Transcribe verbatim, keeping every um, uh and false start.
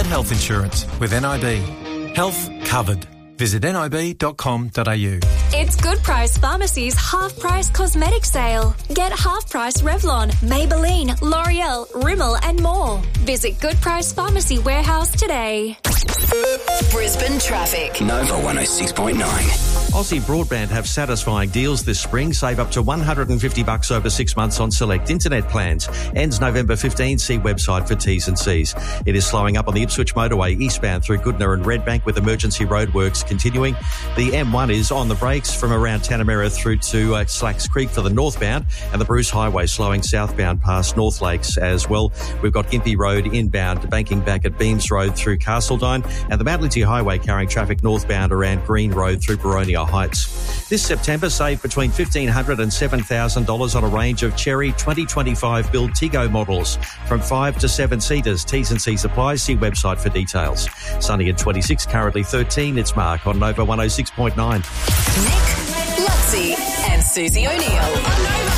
health insurance with N I B. Health covered. Visit nib dot com dot a u. It's Good Price Pharmacy's half-price cosmetic sale. Get half-price Revlon, Maybelline, L'Oreal, Rimmel and more. Visit Good Price Pharmacy Warehouse today. Brisbane traffic. Nova one oh six point nine. Aussie Broadband have satisfying deals this spring. Save up to one hundred fifty bucks over six months on select internet plans. Ends November fifteenth. See website for T's and C's. It is slowing up on the Ipswich motorway eastbound through Goodna and Redbank with emergency roadworks continuing. The M one is on the brakes from around Tanamera through to uh, Slacks Creek for the northbound, and the Bruce Highway slowing southbound past North Lakes as well. We've got Gympie Road inbound, banking back at Beams Road through Castledine, and the Mount Lindesay Highway carrying traffic northbound around Green Road through Boronia Heights. This September, save between fifteen hundred dollars and seven thousand dollars on a range of Cherry twenty twenty-five build Tigo models from five to seven seaters. T's and C's applies. See website for details. Sunny at twenty-six, currently thirteen. It's Mark on Nova one oh six point nine. Nick, Luxie and Susie O'Neill on Nova.